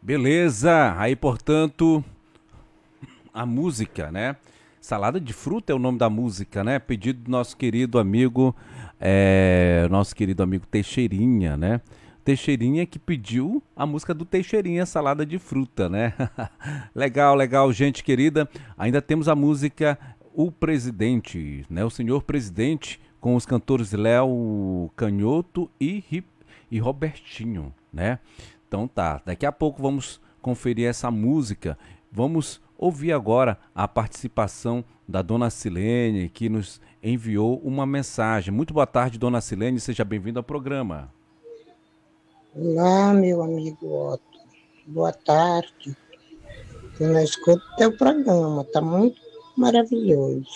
Beleza, aí portanto, a música, né? Salada de fruta é o nome da música, né? Pedido do nosso querido amigo Teixeirinha, né? Teixeirinha que pediu a música do Teixeirinha, Salada de Fruta, né? Legal, legal, gente querida. Ainda temos a música O Presidente, né? O Senhor Presidente, com os cantores Léo Canhoto e Robertinho, né? Então tá, daqui a pouco vamos conferir essa música. Vamos ouvir agora a participação da Dona Silene, que nos enviou uma mensagem. Muito boa tarde, Dona Silene, seja bem-vindo ao programa. Olá, meu amigo Otto. Boa tarde. Eu não escuto teu programa, tá muito maravilhoso.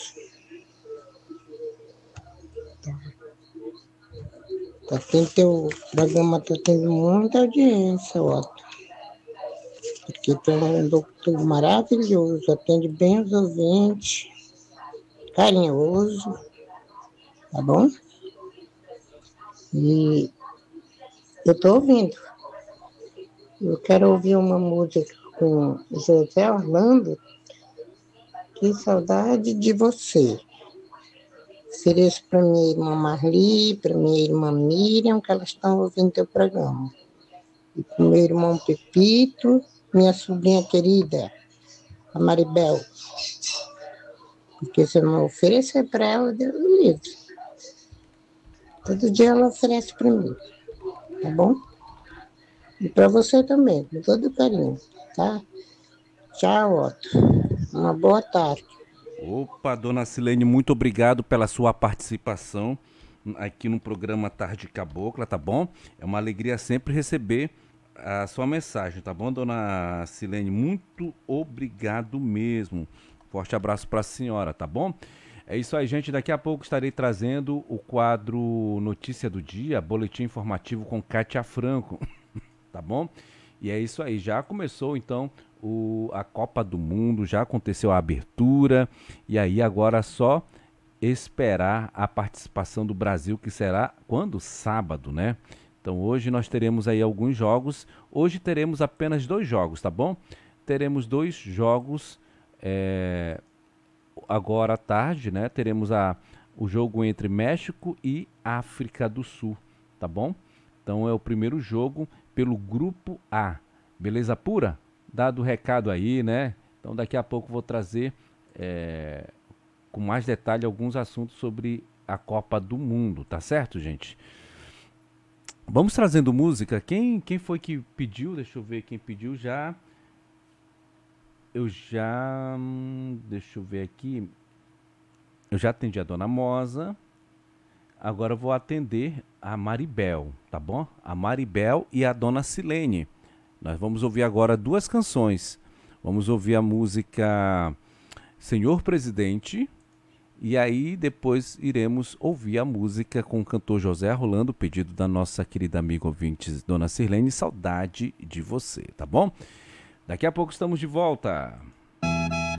Teu programa tá tendo muita audiência, Otto. Porque tu é um doutor maravilhoso, atende bem os ouvintes, carinhoso, tá bom? E eu tô ouvindo. Eu quero ouvir uma música com José Orlando. Que saudade de você. Ofereço para minha irmã Marli, para minha irmã Miriam, que elas estão ouvindo teu programa. E para meu irmão Pepito, minha sobrinha querida, a Maribel. Porque se eu não oferecer para ela, Deus me livre. Todo dia ela oferece para mim, tá bom? E para você também, com todo carinho, tá? Tchau, Otto. Uma boa tarde. Opa, Dona Silene, muito obrigado pela sua participação aqui no programa Tarde Cabocla, tá bom? É uma alegria sempre receber a sua mensagem, tá bom, Dona Silene? Muito obrigado mesmo. Forte abraço para a senhora, tá bom? É isso aí, gente. Daqui a pouco estarei trazendo o quadro Notícia do Dia, boletim informativo com Kátia Franco, tá bom? E é isso aí, já começou então a Copa do Mundo, já aconteceu a abertura, e aí agora é só esperar a participação do Brasil, que será quando? Sábado, né? Então hoje nós teremos aí alguns jogos, hoje teremos apenas dois jogos, tá bom? Teremos dois jogos agora à tarde, né? Teremos o jogo entre México e África do Sul, tá bom? Então é o primeiro jogo pelo grupo A. Beleza pura? Dado o recado aí, né? Então daqui a pouco vou trazer com mais detalhe alguns assuntos sobre a Copa do Mundo, tá certo, gente? Vamos trazendo música. Quem foi que pediu? Deixa eu ver quem pediu já. Deixa eu ver aqui. Eu já atendi a Dona Mosa. Agora eu vou atender a Maribel, tá bom? A Maribel e a Dona Silene. Nós vamos ouvir agora duas canções. Vamos ouvir a música Senhor Presidente. E aí depois iremos ouvir a música com o cantor José Rolando, pedido da nossa querida amiga ouvinte Dona Sirlene, Saudade de Você, tá bom? Daqui a pouco estamos de volta.